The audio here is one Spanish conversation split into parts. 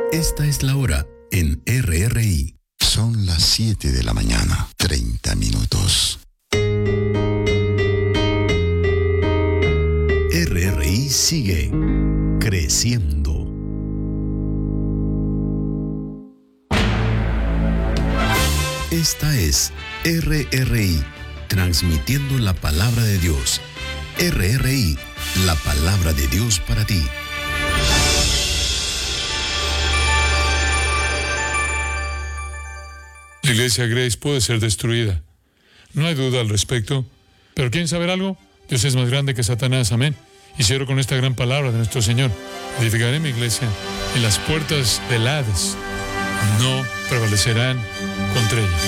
Esta es la hora en RRI. Son las 7 de la mañana, 30 minutos. RRI sigue creciendo. Esta es RRI, transmitiendo la palabra de Dios. RRI, la palabra de Dios para ti. La iglesia Grace puede ser destruida. No hay duda al respecto. Pero ¿quieren saber algo? Dios es más grande que Satanás, amén. Y cierro con esta gran palabra de nuestro Señor. Edificaré mi iglesia y las puertas del Hades no prevalecerán contra ella.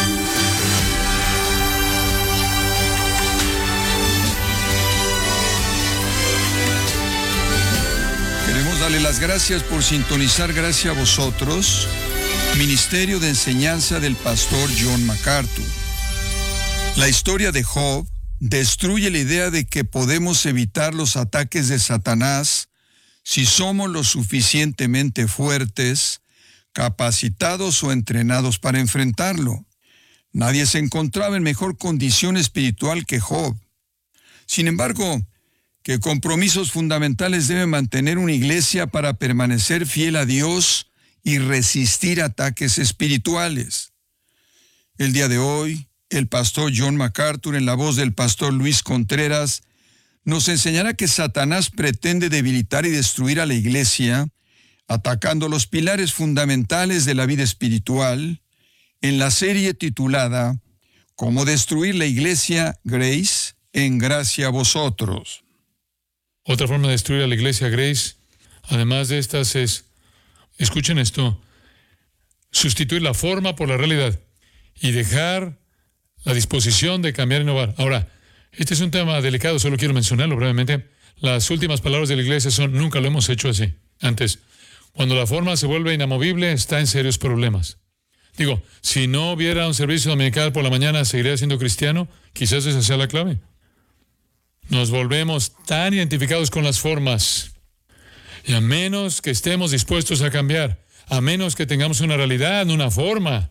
Queremos darle las gracias por sintonizar. Gracias a vosotros. Ministerio de Enseñanza del Pastor John MacArthur. La historia de Job destruye la idea de que podemos evitar los ataques de Satanás si somos lo suficientemente fuertes, capacitados o entrenados para enfrentarlo. Nadie se encontraba en mejor condición espiritual que Job. Sin embargo, ¿qué compromisos fundamentales debe mantener una iglesia para permanecer fiel a Dios y resistir ataques espirituales? El día de hoy, el pastor John MacArthur, en la voz del pastor Luis Contreras, nos enseñará que Satanás pretende debilitar y destruir a la iglesia, atacando los pilares fundamentales de la vida espiritual, en la serie titulada ¿Cómo destruir la iglesia Grace en gracia a vosotros? Otra forma de destruir a la iglesia Grace, además de estas, es, escuchen esto, sustituir la forma por la realidad y dejar la disposición de cambiar y innovar. Ahora, este es un tema delicado, solo quiero mencionarlo brevemente. Las últimas palabras de la iglesia son: nunca lo hemos hecho así. Antes, cuando la forma se vuelve inamovible, está en serios problemas. Digo, si no hubiera un servicio dominical por la mañana, ¿seguiría siendo cristiano? Quizás esa sea la clave. Nos volvemos tan identificados con las formas. Y a menos que estemos dispuestos a cambiar, a menos que tengamos una realidad, una forma,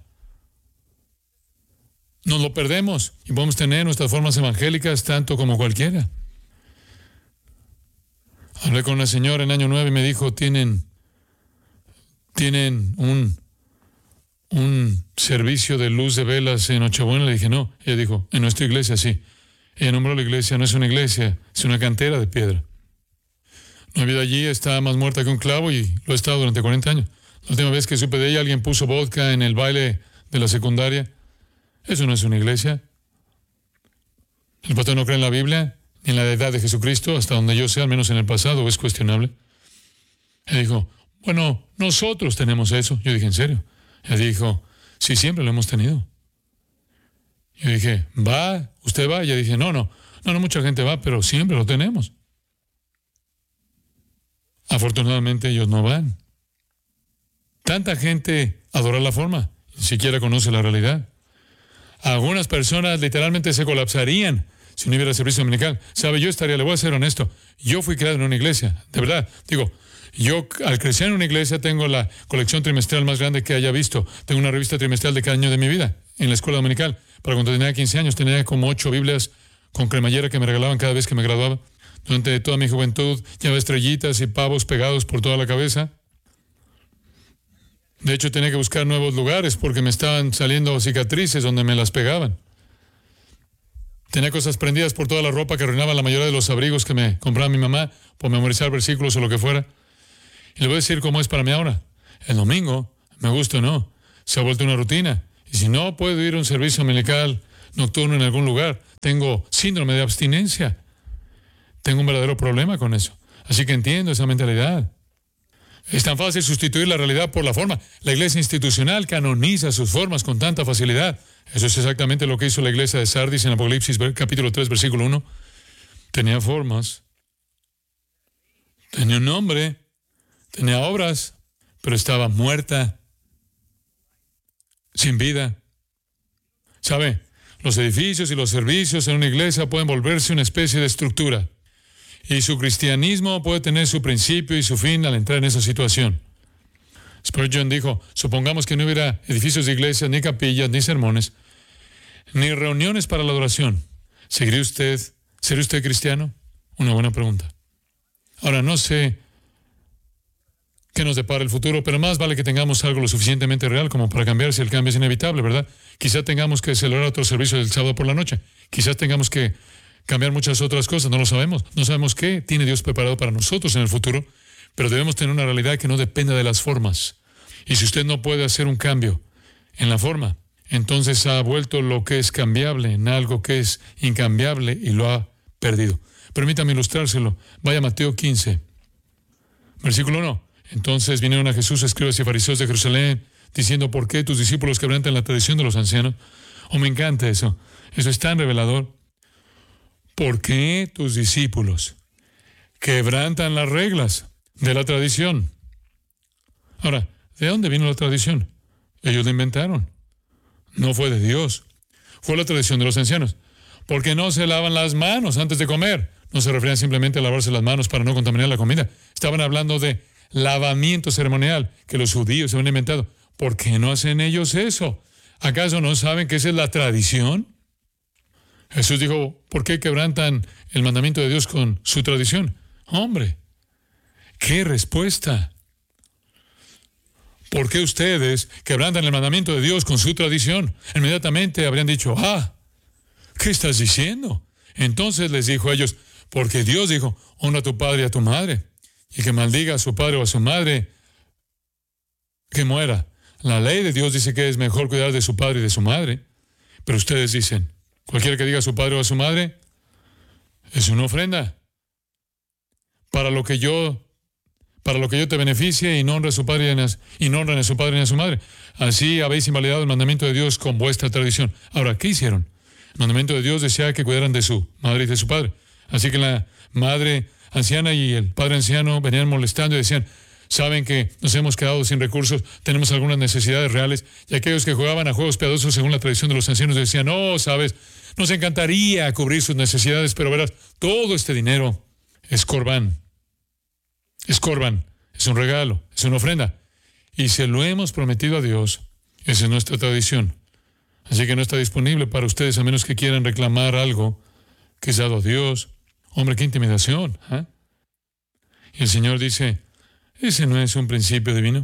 nos lo perdemos y podemos tener nuestras formas evangélicas tanto como cualquiera. Hablé con una señora en Año Nuevo y me dijo, ¿tienen un servicio de luz de velas en Nochebuena? Le dije, no. Ella dijo, en nuestra iglesia sí. Ella nombró la iglesia, no es una iglesia, es una cantera de piedra. No ha habido allí, está más muerta que un clavo y lo ha estado durante 40 años. La última vez que supe de ella, alguien puso vodka en el baile de la secundaria. Eso no es una iglesia. El pastor no cree en la Biblia, ni en la deidad de Jesucristo, hasta donde yo sé, al menos en el pasado, es cuestionable. Él dijo, bueno, nosotros tenemos eso. Yo dije, ¿en serio? Él dijo, sí, siempre lo hemos tenido. Yo dije, ¿va? ¿Usted va? Y ella dije, no, mucha gente va, pero siempre lo tenemos. Afortunadamente ellos no van. Tanta gente adora la forma, ni siquiera conoce la realidad. Algunas personas literalmente se colapsarían si no hubiera servicio dominical. ¿Sabe? Le voy a ser honesto, yo fui criado en una iglesia, de verdad. Digo, yo al crecer en una iglesia tengo la colección trimestral más grande que haya visto. Tengo una revista trimestral de cada año de mi vida en la escuela dominical. Para cuando tenía 15 años tenía como 8 Biblias con cremallera que me regalaban cada vez que me graduaba. Durante toda mi juventud llevaba estrellitas y pavos pegados por toda la cabeza. De hecho, tenía que buscar nuevos lugares porque me estaban saliendo cicatrices donde me las pegaban. Tenía cosas prendidas por toda la ropa que arruinaban la mayoría de los abrigos que me compraba mi mamá por memorizar versículos o lo que fuera. Y le voy a decir cómo es para mí ahora. El domingo, me gusta o no, se ha vuelto una rutina. Y si no puedo ir a un servicio dominical nocturno en algún lugar, tengo síndrome de abstinencia. Tengo un verdadero problema con eso. Así que entiendo esa mentalidad. Es tan fácil sustituir la realidad por la forma. La iglesia institucional canoniza sus formas con tanta facilidad. Eso es exactamente lo que hizo la iglesia de Sardis en Apocalipsis capítulo 3, versículo 1. Tenía formas, tenía un nombre, tenía obras, pero estaba muerta, sin vida. ¿Sabe? Los edificios y los servicios en una iglesia pueden volverse una especie de estructura. Y su cristianismo puede tener su principio y su fin al entrar en esa situación. Spurgeon dijo, supongamos que no hubiera edificios de iglesias, ni capillas, ni sermones, ni reuniones para la adoración. ¿Sería usted cristiano? Una buena pregunta. Ahora, no sé qué nos depara el futuro, pero más vale que tengamos algo lo suficientemente real como para cambiar si el cambio es inevitable, ¿verdad? Quizá tengamos que celebrar otro servicio del sábado por la noche. Quizás tengamos que cambiar muchas otras cosas, no lo sabemos. No sabemos qué tiene Dios preparado para nosotros en el futuro, pero debemos tener una realidad que no dependa de las formas. Y si usted no puede hacer un cambio en la forma, entonces ha vuelto lo que es cambiable en algo que es incambiable y lo ha perdido. Permítame ilustrárselo. Vaya a Mateo 15, versículo 1. Entonces vinieron a Jesús escribas y fariseos de Jerusalén, diciendo, ¿por qué tus discípulos quebrantan la tradición de los ancianos? Oh, me encanta eso. Eso es tan revelador. ¿Por qué tus discípulos quebrantan las reglas de la tradición? Ahora, ¿de dónde vino la tradición? Ellos la inventaron. No fue de Dios. Fue la tradición de los ancianos. Porque no se lavan las manos antes de comer. No se referían simplemente a lavarse las manos para no contaminar la comida. Estaban hablando de lavamiento ceremonial que los judíos se habían inventado. ¿Por qué no hacen ellos eso? ¿Acaso no saben que esa es la tradición? Jesús dijo, ¿por qué quebrantan el mandamiento de Dios con su tradición? Hombre, ¡qué respuesta! ¿Por qué ustedes quebrantan el mandamiento de Dios con su tradición? Inmediatamente habrían dicho, ¿qué estás diciendo? Entonces les dijo a ellos, porque Dios dijo, honra a tu padre y a tu madre, y que maldiga a su padre o a su madre, que muera. La ley de Dios dice que es mejor cuidar de su padre y de su madre, pero ustedes dicen, cualquiera que diga a su padre o a su madre, es una ofrenda para lo que yo te beneficie y no honren a su padre y no honran a su padre ni a su madre. Así habéis invalidado el mandamiento de Dios con vuestra tradición. Ahora, ¿qué hicieron? El mandamiento de Dios decía que cuidaran de su madre y de su padre. Así que la madre anciana y el padre anciano venían molestando y decían, saben que nos hemos quedado sin recursos, tenemos algunas necesidades reales, y aquellos que jugaban a juegos piadosos según la tradición de los ancianos decían, no, sabes, nos encantaría cubrir sus necesidades, pero verás, todo este dinero es corbán. Es corbán, es un regalo, es una ofrenda. Y se lo hemos prometido a Dios. Esa es nuestra tradición. Así que no está disponible para ustedes a menos que quieran reclamar algo que es dado a Dios. Hombre, qué intimidación. Y el Señor dice, ese no es un principio divino.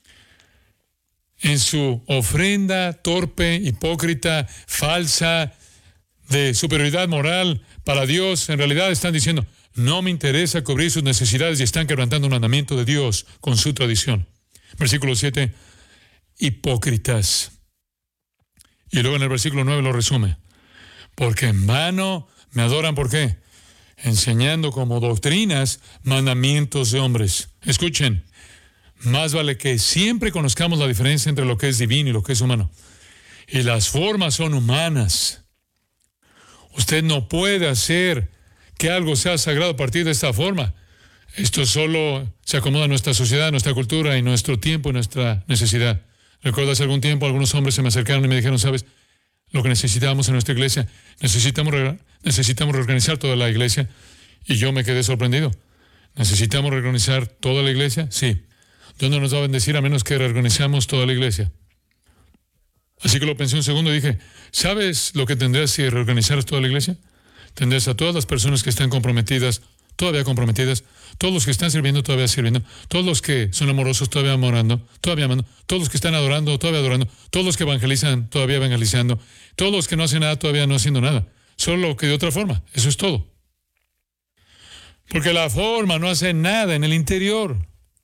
En su ofrenda torpe, hipócrita, falsa, de superioridad moral para Dios, en realidad están diciendo, no me interesa cubrir sus necesidades y están quebrantando un mandamiento de Dios con su tradición. Versículo 7, hipócritas. Y luego en el versículo 9 lo resume. Porque en vano me adoran, ¿por qué? Enseñando como doctrinas mandamientos de hombres. Escuchen, más vale que siempre conozcamos la diferencia entre lo que es divino y lo que es humano. Y las formas son humanas. Usted no puede hacer que algo sea sagrado a partir de esta forma. Esto solo se acomoda a nuestra sociedad, a nuestra cultura y nuestro tiempo y nuestra necesidad. Recuerdo hace algún tiempo algunos hombres se me acercaron y me dijeron, ¿sabes? Lo que necesitamos en nuestra iglesia, necesitamos reorganizar toda la iglesia. Y yo me quedé sorprendido. ¿Necesitamos reorganizar toda la iglesia? Sí. Dios no nos va a bendecir a menos que reorganicemos toda la iglesia. Así que lo pensé un segundo y dije, ¿sabes lo que tendrías si reorganizaras toda la iglesia? Tendrías a todas las personas que están comprometidas, todavía comprometidas, todos los que están sirviendo, todavía sirviendo, todos los que son amorosos, todavía amando, todos los que están adorando, todavía adorando, todos los que evangelizan, todavía evangelizando, todos los que no hacen nada, todavía no haciendo nada, solo que de otra forma. Eso es todo. Porque la forma no hace nada en el interior.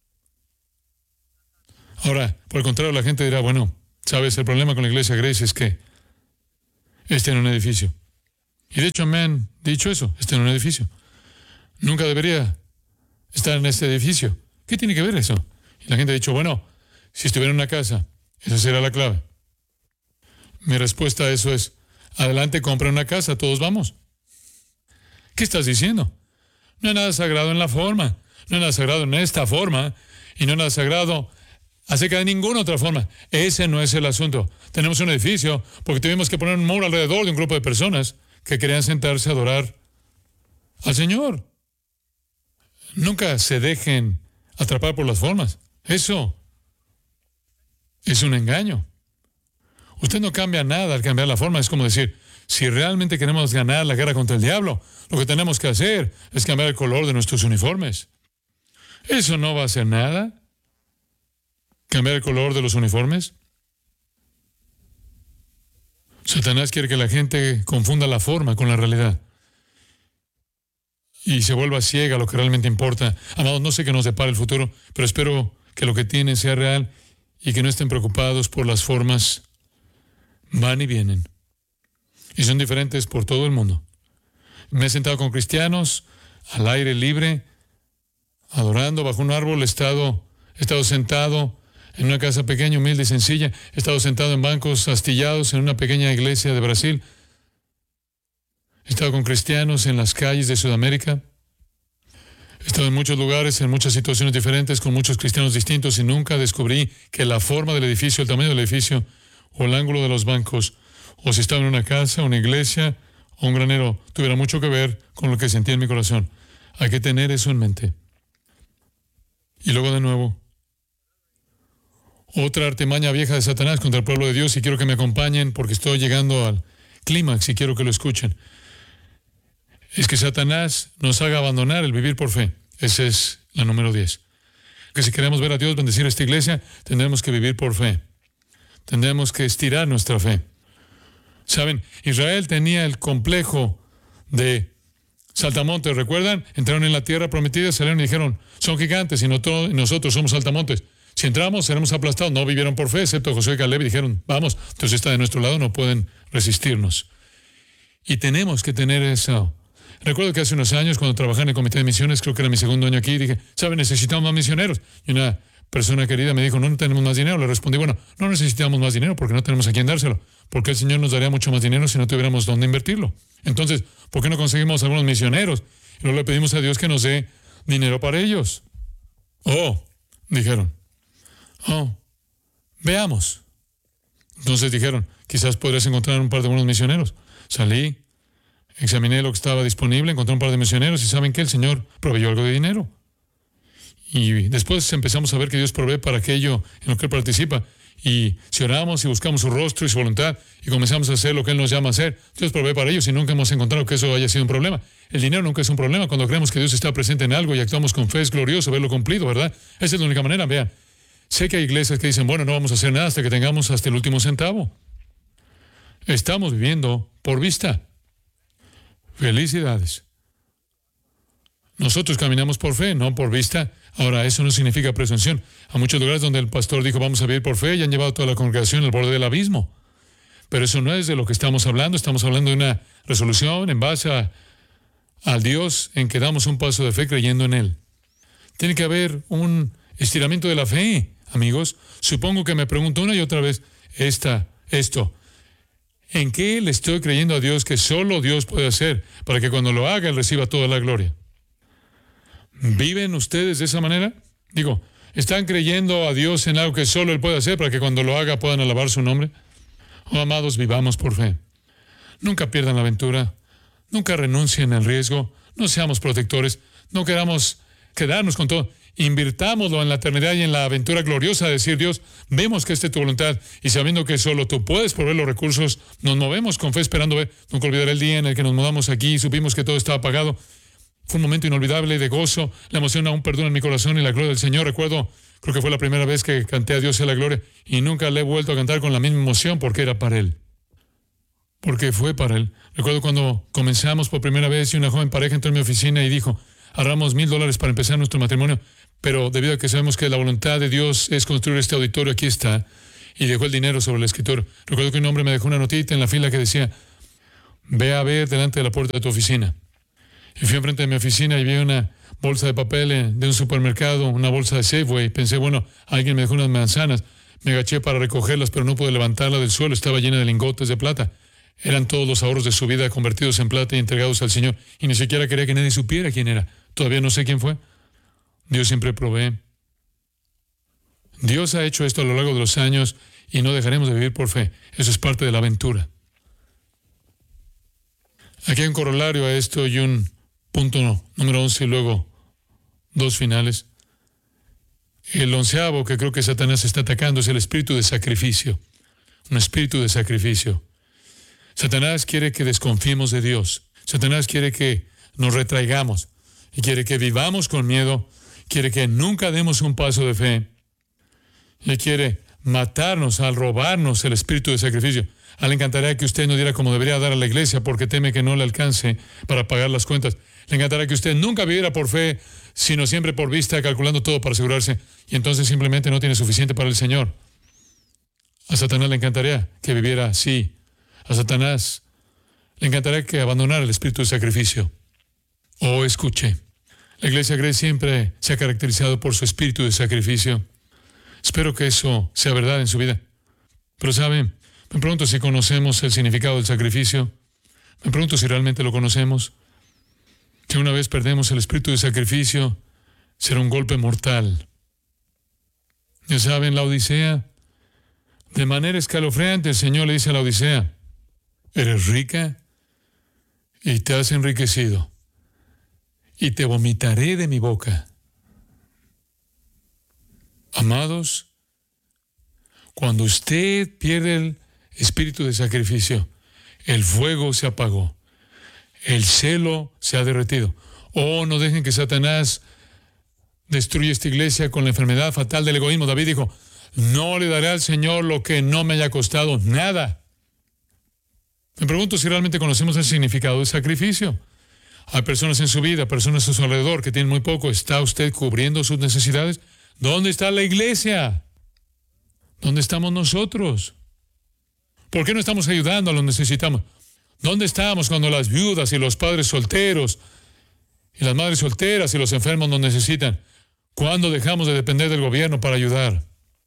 Ahora, por el contrario, la gente dirá, bueno, ¿sabes? El problema con la iglesia Grace es que está en un edificio. Y de hecho me han dicho eso, está en un edificio. Nunca debería estar en este edificio. ¿Qué tiene que ver eso? Y la gente ha dicho, bueno, si estuviera en una casa, esa será la clave. Mi respuesta a eso es, adelante, compra una casa, todos vamos. ¿Qué estás diciendo? No hay nada sagrado en la forma, no hay nada sagrado en esta forma, y no hay nada sagrado acerca de ninguna otra forma. Ese no es el asunto. Tenemos un edificio porque tuvimos que poner un muro alrededor de un grupo de personas que querían sentarse a adorar al Señor. Nunca se dejen atrapar por las formas. Eso Es un engaño. Usted no cambia nada al cambiar la forma. Es como decir, si realmente queremos ganar la guerra contra el diablo, lo que tenemos que hacer es cambiar el color de nuestros uniformes. Eso no va a hacer nada. ¿Cambiar el color de los uniformes? Satanás quiere que la gente confunda la forma con la realidad y se vuelva ciega a lo que realmente importa. Amados, no sé qué nos depara el futuro, pero espero que lo que tienen sea real y que no estén preocupados por las formas. Van y vienen. Y son diferentes por todo el mundo. Me he sentado con cristianos al aire libre, adorando bajo un árbol. He estado sentado en una casa pequeña, humilde y sencilla. He estado sentado en bancos astillados en una pequeña iglesia de Brasil. He estado con cristianos en las calles de Sudamérica. He estado en muchos lugares, en muchas situaciones diferentes, con muchos cristianos distintos, y nunca descubrí que la forma del edificio, el tamaño del edificio, o el ángulo de los bancos, o si estaba en una casa, una iglesia, o un granero, tuviera mucho que ver con lo que sentía en mi corazón. Hay que tener eso en mente. Y luego de nuevo, otra artimaña vieja de Satanás contra el pueblo de Dios, y quiero que me acompañen porque estoy llegando al clímax y quiero que lo escuchen. Es que Satanás nos haga abandonar el vivir por fe. Esa es la número 10. Que si queremos ver a Dios bendecir a esta iglesia, tendremos que vivir por fe. Tendremos que estirar nuestra fe. Saben, Israel tenía el complejo de saltamontes, ¿recuerdan? Entraron en la tierra prometida, salieron y dijeron, son gigantes y nosotros somos saltamontes. Si entramos, seremos aplastados. No vivieron por fe, excepto Josué y Caleb, y dijeron, vamos, Dios está de nuestro lado, no pueden resistirnos. Y tenemos que tener eso. Recuerdo que hace unos años, cuando trabajaba en el comité de misiones, creo que era mi segundo año aquí, dije, ¿saben? Necesitamos más misioneros. Y una persona querida me dijo, no tenemos más dinero. Le respondí, bueno, no necesitamos más dinero porque no tenemos a quién dárselo. Porque el Señor nos daría mucho más dinero si no tuviéramos dónde invertirlo. Entonces, ¿por qué no conseguimos algunos misioneros? Y luego le pedimos a Dios que nos dé dinero para ellos. Oh, dijeron. Oh, veamos. Entonces dijeron, quizás podrías encontrar un par de buenos misioneros. Salí, examiné lo que estaba disponible, encontré un par de misioneros y ¿saben qué? El Señor proveyó algo de dinero. Y después empezamos a ver que Dios provee para aquello en lo que Él participa. Y si oramos y buscamos su rostro y su voluntad y comenzamos a hacer lo que Él nos llama a hacer, Dios provee para ellos y nunca hemos encontrado que eso haya sido un problema. El dinero nunca es un problema. Cuando creemos que Dios está presente en algo y actuamos con fe, es glorioso verlo cumplido, ¿verdad? Esa es la única manera. Vean, sé que hay iglesias que dicen, bueno, no vamos a hacer nada hasta que tengamos hasta el último centavo. Estamos viviendo por vista. Felicidades. Nosotros caminamos por fe, no por vista. Ahora, eso no significa presunción. Hay muchos lugares donde el pastor dijo, vamos a vivir por fe, y han llevado toda la congregación al borde del abismo. Pero eso no es de lo que estamos hablando. Estamos hablando de una resolución en base al Dios en que damos un paso de fe creyendo en Él. Tiene que haber un estiramiento de la fe, amigos. Supongo que me pregunto una y otra vez esto. ¿En qué le estoy creyendo a Dios que solo Dios puede hacer para que cuando lo haga Él reciba toda la gloria? ¿Viven ustedes de esa manera? Digo, ¿están creyendo a Dios en algo que solo Él puede hacer para que cuando lo haga puedan alabar su nombre? Oh, amados, vivamos por fe. Nunca pierdan la aventura. Nunca renuncien al riesgo. No seamos protectores. No queramos quedarnos con todo. Invirtámoslo en la eternidad y en la aventura gloriosa de decir, Dios, vemos que esta es tu voluntad y sabiendo que solo tú puedes proveer los recursos, nos movemos con fe esperando ver. Nunca olvidaré el día en el que nos mudamos aquí y supimos que todo estaba pagado. Fue un momento inolvidable de gozo, la emoción aún perdura en mi corazón y la gloria del Señor. Recuerdo, creo que fue la primera vez que canté a Dios sea la gloria y nunca le he vuelto a cantar con la misma emoción porque era para Él. Porque fue para Él. Recuerdo cuando comenzamos por primera vez y una joven pareja entró en mi oficina y dijo, ahorramos $1,000 para empezar nuestro matrimonio, pero debido a que sabemos que la voluntad de Dios es construir este auditorio, aquí está, y dejó el dinero sobre el escritorio. Recuerdo que un hombre me dejó una notita en la fila que decía, ve a ver delante de la puerta de tu oficina. Y fui enfrente de mi oficina y vi una bolsa de papel de un supermercado, una bolsa de Safeway. Pensé, bueno, alguien me dejó unas manzanas. Me agaché para recogerlas, pero no pude levantarla del suelo. Estaba llena de lingotes de plata. Eran todos los ahorros de su vida convertidos en plata y entregados al Señor. Y ni siquiera quería que nadie supiera quién era. Todavía no sé quién fue. Dios siempre provee. Dios ha hecho esto a lo largo de los años y no dejaremos de vivir por fe. Eso es parte de la aventura. Aquí hay un corolario a esto y un punto número 11 y luego 2 finales. El 11º que creo que Satanás está atacando es el espíritu de sacrificio. Un espíritu de sacrificio. Satanás quiere que desconfiemos de Dios. Satanás quiere que nos retraigamos y quiere que vivamos con miedo. Quiere que nunca demos un paso de fe. Y quiere matarnos al robarnos el espíritu de sacrificio. A él le encantaría que usted no diera como debería dar a la iglesia porque teme que no le alcance para pagar las cuentas. Le encantaría que usted nunca viviera por fe, sino siempre por vista, calculando todo para asegurarse. Y entonces simplemente no tiene suficiente para el Señor. A Satanás le encantaría que viviera así. A Satanás le encantaría que abandonara el espíritu de sacrificio. Oh, escuche. La iglesia Grace siempre se ha caracterizado por su espíritu de sacrificio. Espero que eso sea verdad en su vida. Pero ¿saben? Me pregunto si conocemos el significado del sacrificio. Me pregunto si realmente lo conocemos. Que una vez perdemos el espíritu de sacrificio, será un golpe mortal. Ya saben, la Odisea, de manera escalofriante, el Señor le dice a la Odisea, eres rica y te has enriquecido, y te vomitaré de mi boca. Amados, cuando usted pierde el espíritu de sacrificio, el fuego se apagó, el celo se ha derretido. Oh, no dejen que Satanás destruya esta iglesia con la enfermedad fatal del egoísmo. David dijo, no le daré al Señor lo que no me haya costado nada. Me pregunto si realmente conocemos el significado del sacrificio. Hay personas en su vida, personas a su alrededor que tienen muy poco. ¿Está usted cubriendo sus necesidades? ¿Dónde está la iglesia? ¿Dónde estamos nosotros? ¿Por qué no estamos ayudando a los necesitados? ¿Dónde estamos cuando las viudas y los padres solteros y las madres solteras y los enfermos nos necesitan? ¿Cuándo dejamos de depender del gobierno para ayudar?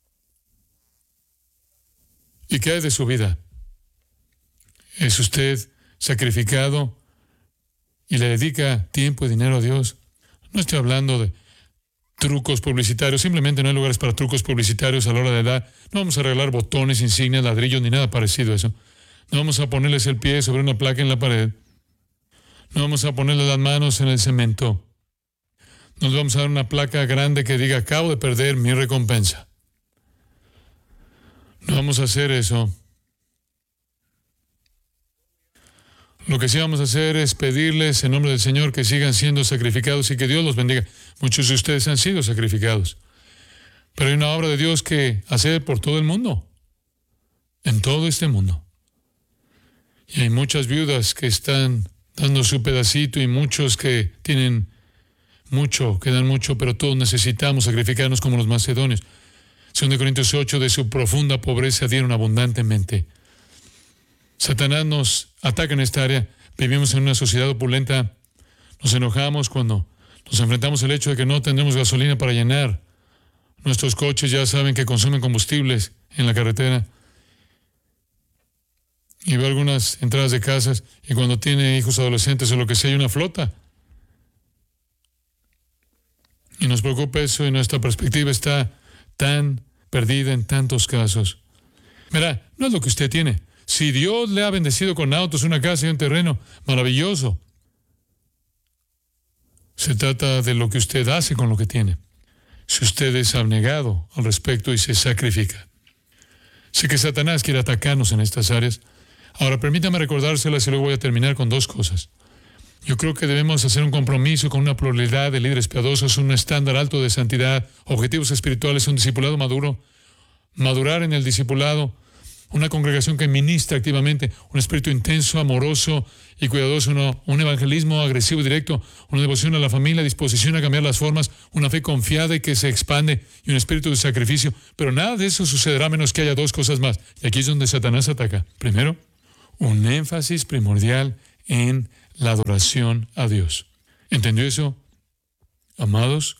¿Y qué hay de su vida? ¿Es usted sacrificado y le dedica tiempo y dinero a Dios? No estoy hablando de trucos publicitarios. Simplemente no hay lugares para trucos publicitarios a la hora de dar. No vamos a arreglar botones, insignias, ladrillos, ni nada parecido a eso. No vamos a ponerles el pie sobre una placa en la pared. No vamos a ponerles las manos en el cemento. Nos vamos a dar una placa grande que diga, acabo de perder mi recompensa. No vamos a hacer eso. Lo que sí vamos a hacer es pedirles en nombre del Señor que sigan siendo sacrificados y que Dios los bendiga. Muchos de ustedes han sido sacrificados. Pero hay una obra de Dios que hacer por todo el mundo. En todo este mundo. Y hay muchas viudas que están dando su pedacito y muchos que tienen mucho, que dan mucho, pero todos necesitamos sacrificarnos como los macedonios. 2 Corintios 8, de su profunda pobreza dieron abundantemente. Satanás nos ataca en esta área. Vivimos en una sociedad opulenta. Nos enojamos cuando nos enfrentamos al hecho de que no tendremos gasolina para llenar. Nuestros coches ya saben que consumen combustibles en la carretera. Y veo algunas entradas de casas y cuando tiene hijos adolescentes o lo que sea, hay una flota. Y nos preocupa eso y nuestra perspectiva está tan perdida en tantos casos. Verá, no es lo que usted tiene. Si Dios le ha bendecido con autos, una casa y un terreno, maravilloso. Se trata de lo que usted hace con lo que tiene. Si usted es abnegado al respecto y se sacrifica. Sé que Satanás quiere atacarnos en estas áreas. Ahora, permítame recordárselas y luego voy a terminar con dos cosas. Yo creo que debemos hacer un compromiso con una pluralidad de líderes piadosos, un estándar alto de santidad, objetivos espirituales, un discipulado maduro, madurar en el discipulado, una congregación que ministra activamente, un espíritu intenso, amoroso y cuidadoso, un evangelismo agresivo y directo, una devoción a la familia, disposición a cambiar las formas, una fe confiada y que se expande y un espíritu de sacrificio. Pero nada de eso sucederá menos que haya dos cosas más. Y aquí es donde Satanás ataca. Primero, un énfasis primordial en la adoración a Dios. ¿Entendió eso? Amados,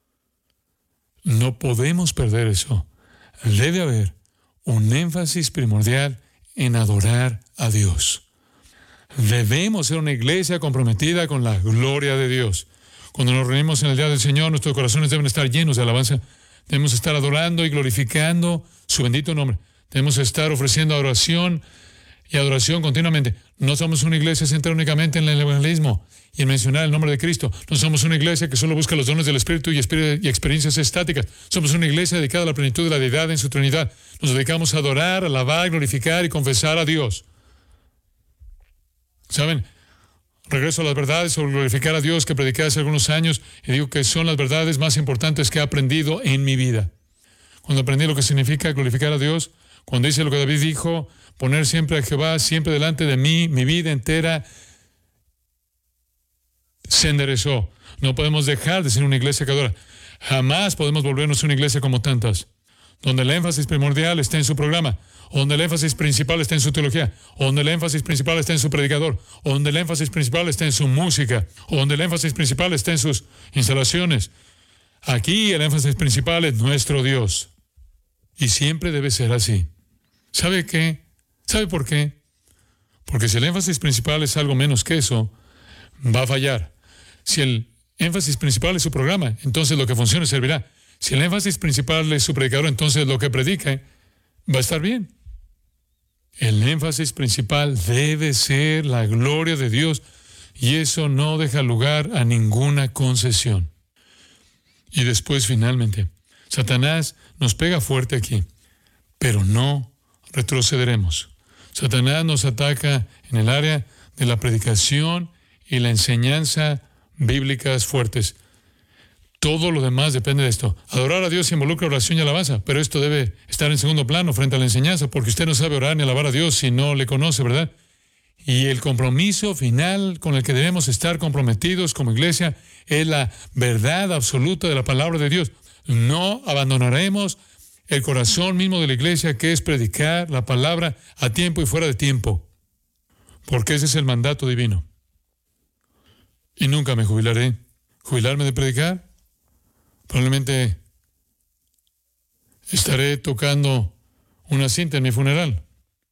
no podemos perder eso. Debe haber un énfasis primordial en adorar a Dios. Debemos ser una iglesia comprometida con la gloria de Dios. Cuando nos reunimos en el día del Señor, nuestros corazones deben estar llenos de alabanza. Debemos estar adorando y glorificando su bendito nombre. Debemos estar ofreciendo adoración y adoración continuamente. No somos una iglesia centrada únicamente en el evangelismo y en mencionar el nombre de Cristo. No somos una iglesia que solo busca los dones del Espíritu y experiencias estáticas. Somos una iglesia dedicada a la plenitud de la deidad en su Trinidad. Nos dedicamos a adorar, alabar, glorificar y confesar a Dios. ¿Saben? Regreso a las verdades sobre glorificar a Dios que prediqué hace algunos años y digo que son las verdades más importantes que he aprendido en mi vida. Cuando aprendí lo que significa glorificar a Dios, cuando hice lo que David dijo, poner siempre a Jehová siempre delante de mí, mi vida entera se enderezó. No podemos dejar de ser una iglesia que adora. Jamás podemos volvernos una iglesia como tantas, donde el énfasis primordial está en su programa, o donde el énfasis principal está en su teología, o donde el énfasis principal está en su predicador, o donde el énfasis principal está en su música, o donde el énfasis principal está en sus instalaciones. Aquí el énfasis principal es nuestro Dios. Y siempre debe ser así. ¿Sabe qué? ¿Sabe por qué? Porque si el énfasis principal es algo menos que eso, va a fallar. Si el énfasis principal es su programa, entonces lo que funcione servirá. Si el énfasis principal es su predicador, entonces lo que predique va a estar bien. El énfasis principal debe ser la gloria de Dios y eso no deja lugar a ninguna concesión. Y después, finalmente, Satanás nos pega fuerte aquí, pero no retrocederemos. Satanás nos ataca en el área de la predicación y la enseñanza bíblicas fuertes. Todo lo demás depende de esto. Adorar a Dios involucra oración y alabanza, pero esto debe estar en segundo plano frente a la enseñanza, porque usted no sabe orar ni alabar a Dios si no le conoce, ¿verdad? Y el compromiso final con el que debemos estar comprometidos como iglesia es la verdad absoluta de la palabra de Dios. No abandonaremos el corazón mismo de la iglesia, que es predicar la palabra a tiempo y fuera de tiempo, porque ese es el mandato divino. Y nunca me jubilaré. ¿Jubilarme de predicar? Probablemente estaré tocando una cinta en mi funeral.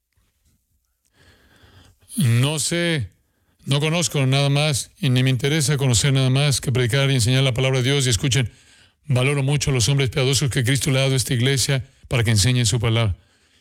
No sé, no conozco nada más y ni me interesa conocer nada más que predicar y enseñar la palabra de Dios. Y escuchen, valoro mucho a los hombres piadosos que Cristo le ha dado a esta iglesia para que enseñen su palabra.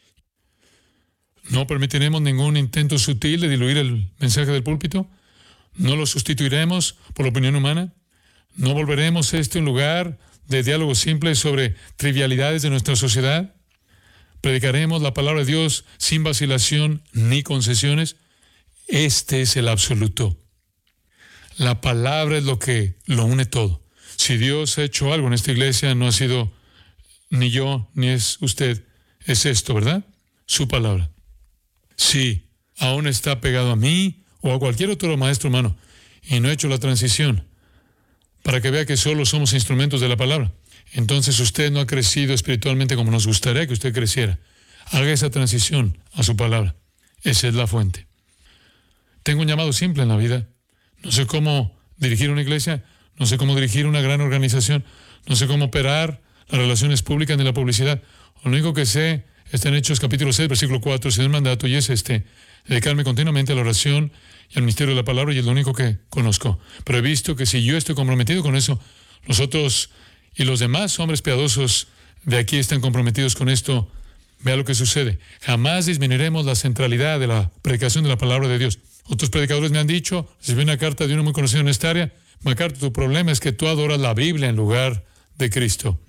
No permitiremos ningún intento sutil de diluir el mensaje del púlpito. No lo sustituiremos por la opinión humana. No volveremos un lugar de diálogo simple sobre trivialidades de nuestra sociedad. Predicaremos la palabra de Dios sin vacilación ni concesiones. Este es el absoluto. La palabra es lo que lo une todo. Si Dios ha hecho algo en esta iglesia, no ha sido ni yo, ni es usted. Es esto, ¿verdad? Su palabra. Si aún está pegado a mí o a cualquier otro maestro humano y no ha hecho la transición para que vea que solo somos instrumentos de la palabra, entonces usted no ha crecido espiritualmente como nos gustaría que usted creciera. Haga esa transición a su palabra. Esa es la fuente. Tengo un llamado simple en la vida. No sé cómo dirigir una iglesia, no sé cómo dirigir una gran organización, no sé cómo operar las relaciones públicas ni la publicidad. Lo único que sé está en Hechos capítulo 6, versículo 4, es un mandato y es dedicarme continuamente a la oración y al misterio de la palabra, y es lo único que conozco. Pero he visto que si yo estoy comprometido con eso, los otros y los demás hombres piadosos de aquí están comprometidos con esto. Vea lo que sucede. Jamás disminuiremos la centralidad de la predicación de la palabra de Dios. Otros predicadores me han dicho, recibí una carta de uno muy conocido en esta área: MacArthur, tu problema es que tú adoras la Biblia en lugar de Cristo.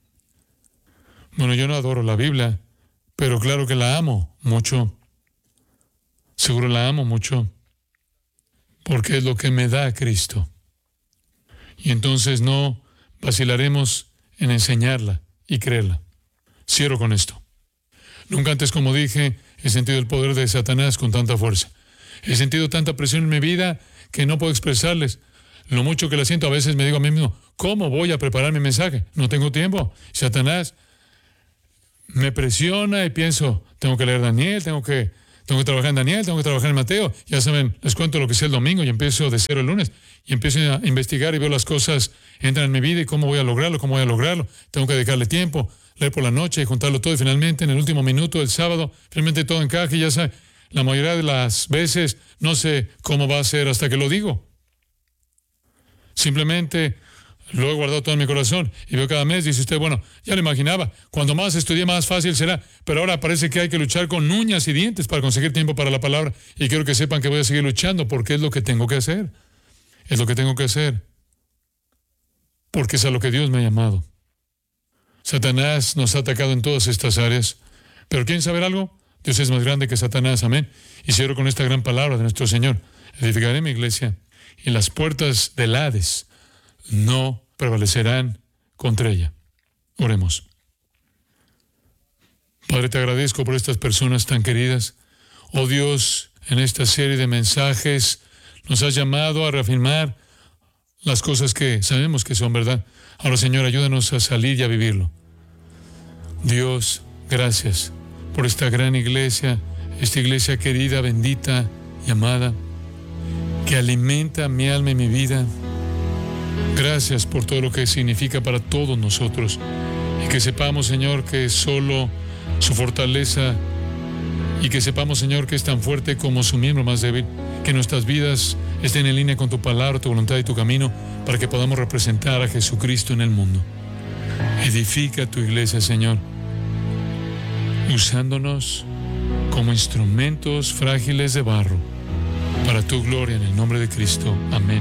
Bueno, yo no adoro la Biblia, pero claro que la amo mucho. Seguro la amo mucho, porque es lo que me da Cristo. Y entonces no vacilaremos en enseñarla y creerla. Cierro con esto. Nunca antes, como dije, he sentido el poder de Satanás con tanta fuerza. He sentido tanta presión en mi vida que no puedo expresarles lo mucho que la siento. A veces me digo a mí mismo, ¿cómo voy a preparar mi mensaje? No tengo tiempo. Satanás me presiona y pienso, tengo que leer Daniel, tengo que trabajar en Daniel, tengo que trabajar en Mateo. Ya saben, les cuento lo que sé el domingo y empiezo de cero el lunes. Y empiezo a investigar y veo las cosas entran en mi vida y cómo voy a lograrlo. Tengo que dedicarle tiempo, leer por la noche y juntarlo todo. Y finalmente, en el último minuto del sábado, finalmente todo encaja y ya saben, la mayoría de las veces no sé cómo va a ser hasta que lo digo. Simplemente Lo he guardado todo en mi corazón y veo cada mes, dice usted, bueno, ya lo imaginaba, cuando más estudie más fácil será, pero ahora parece que hay que luchar con uñas y dientes para conseguir tiempo para la palabra y quiero que sepan que voy a seguir luchando porque es lo que tengo que hacer, es lo que tengo que hacer, porque es a lo que Dios me ha llamado. Satanás nos ha atacado en todas estas áreas, pero ¿quieren saber algo? Dios es más grande que Satanás, amén. Y cierro con esta gran palabra de nuestro Señor: edificaré mi iglesia y las puertas del Hades no prevalecerán contra ella. Oremos. Padre, te agradezco por estas personas tan queridas. Oh Dios, en esta serie de mensajes nos has llamado a reafirmar las cosas que sabemos que son verdad. Ahora, Señor, ayúdanos a salir y a vivirlo. Dios, gracias por esta gran iglesia, esta iglesia querida, bendita y amada, que alimenta mi alma y mi vida. Gracias por todo lo que significa para todos nosotros. Y que sepamos, Señor, que solo su fortaleza, y que sepamos, Señor, que es tan fuerte como su miembro más débil, que nuestras vidas estén en línea con tu palabra, tu voluntad y tu camino, para que podamos representar a Jesucristo en el mundo. Edifica tu iglesia, Señor, usándonos como instrumentos frágiles de barro, para tu gloria, en el nombre de Cristo. Amén.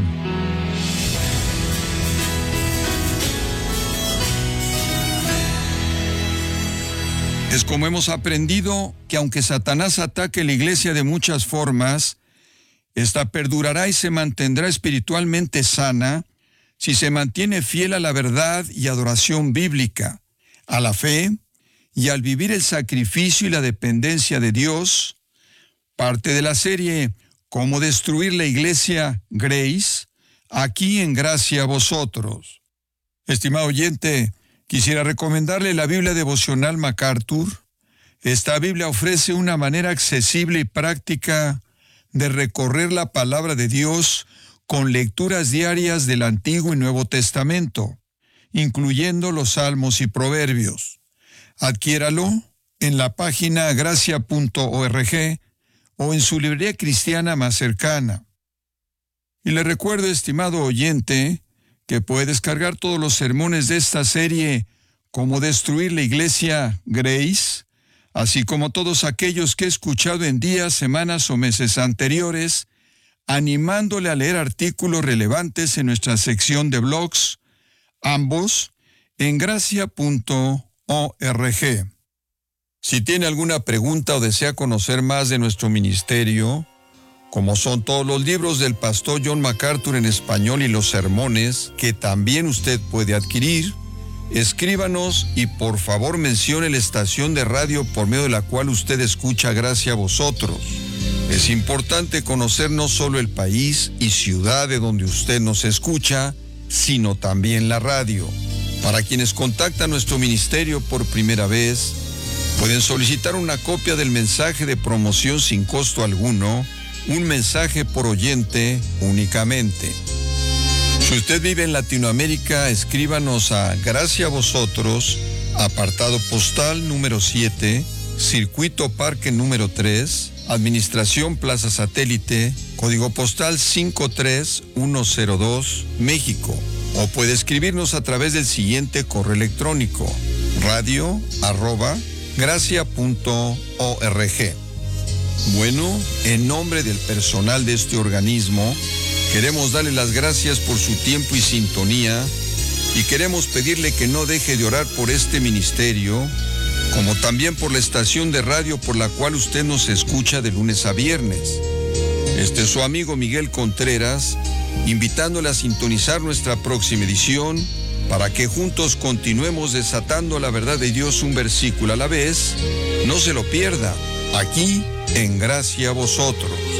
Es como hemos aprendido que aunque Satanás ataque la iglesia de muchas formas, esta perdurará y se mantendrá espiritualmente sana si se mantiene fiel a la verdad y adoración bíblica, a la fe y al vivir el sacrificio y la dependencia de Dios. Parte de la serie Cómo destruir la iglesia Grace, aquí en Gracia a Vosotros. Estimado oyente, quisiera recomendarle la Biblia devocional MacArthur. Esta Biblia ofrece una manera accesible y práctica de recorrer la palabra de Dios con lecturas diarias del Antiguo y Nuevo Testamento, incluyendo los Salmos y Proverbios. Adquiéralo en la página gracia.org o en su librería cristiana más cercana. Y le recuerdo, estimado oyente, que puede descargar todos los sermones de esta serie Cómo destruir la iglesia Grace, así como todos aquellos que he escuchado en días, semanas o meses anteriores, animándole a leer artículos relevantes en nuestra sección de blogs, ambos en gracia.org. Si tiene alguna pregunta o desea conocer más de nuestro ministerio, como son todos los libros del pastor John MacArthur en español y los sermones que también usted puede adquirir, escríbanos y por favor mencione la estación de radio por medio de la cual usted escucha Gracia a Vosotros. Es importante conocer no solo el país y ciudad de donde usted nos escucha, sino también la radio. Para quienes contactan nuestro ministerio por primera vez, pueden solicitar una copia del mensaje de promoción sin costo alguno, un mensaje por oyente únicamente. Si usted vive en Latinoamérica, escríbanos a Gracia a Vosotros, apartado postal número 7, Circuito Parque número 3, Administración Plaza Satélite, código postal 53102, México. O puede escribirnos a través del siguiente correo electrónico: radio@gracia.org. Bueno, en nombre del personal de este organismo, queremos darle las gracias por su tiempo y sintonía, y queremos pedirle que no deje de orar por este ministerio, como también por la estación de radio por la cual usted nos escucha de lunes a viernes. Este es su amigo Miguel Contreras, invitándole a sintonizar nuestra próxima edición para que juntos continuemos desatando la verdad de Dios un versículo a la vez. No se lo pierda, aquí en Gracia a Vosotros.